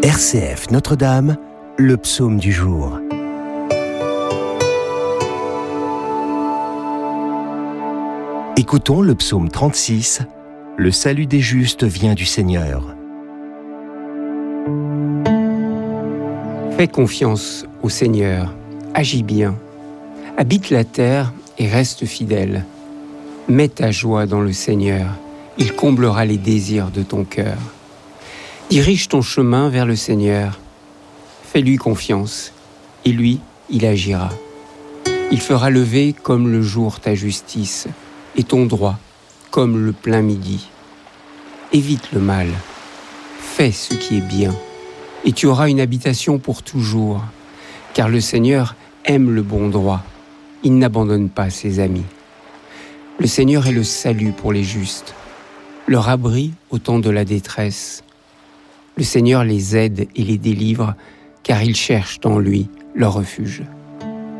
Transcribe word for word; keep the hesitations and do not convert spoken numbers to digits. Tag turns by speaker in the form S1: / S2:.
S1: R C F Notre-Dame, le psaume du jour. Écoutons le psaume trente-six. Le salut des justes vient du Seigneur.
S2: Fais confiance au Seigneur, agis bien, habite la terre et reste fidèle. Mets ta joie dans le Seigneur, il comblera les désirs de ton cœur. Dirige ton chemin vers le Seigneur, fais-lui confiance, et lui, il agira. Il fera lever comme le jour ta justice, et ton droit comme le plein midi. Évite le mal, fais ce qui est bien, et tu auras une habitation pour toujours, car le Seigneur aime le bon droit, il n'abandonne pas ses amis. Le Seigneur est le salut pour les justes, leur abri au temps de la détresse. Le Seigneur les aide et les délivre, car ils cherchent en lui leur refuge.